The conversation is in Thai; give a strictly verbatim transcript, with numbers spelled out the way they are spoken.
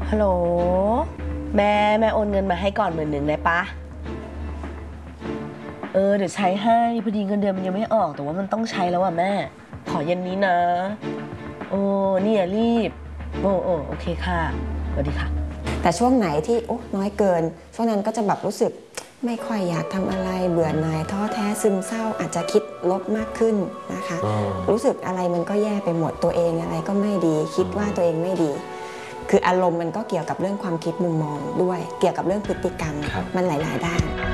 ฮัลโหลแม่แม่โอนเงินมาให้ก่อนหมื่นหนึ่งได้ปะเออเดี๋ยวใช้ให้พอดีเงินเดือนมันยังไม่ออกแต่ว่ามันต้องใช้แล้วอ่ะแม่ขอเย็นนี้นะโอ้เนี่ยรีบโอ้โอ้โอเคค่ะสวัสดีค่ะแต่ช่วงไหนที่โอ้น้อยเกินช่วงนั้นก็จะแบบรู้สึกไม่ค่อยอยากทำอะไรเบื่อหน่ายท้อแท้ซึมเศร้าอาจจะคิดลบมากขึ้นนะคะรู้สึกอะไรมันก็แย่ไปหมดตัวเองอะไรก็ไม่ดีคิดว่าตัวเองไม่ดีคืออารมณ์มันก็เกี่ยวกับเรื่องความคิดมุมมองด้วยเกี่ยวกับเรื่องพฤติกรรมมันหลายๆด้าน